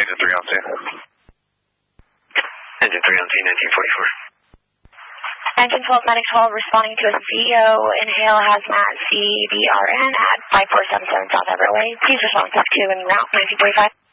Engine 3 on 2. Engine 3 on 2, 1944. Engine 12, Medic 12, responding to a CO, inhale hazmat CBRN at 5477 South Everett Way. Please respond to 2 en route, 1945.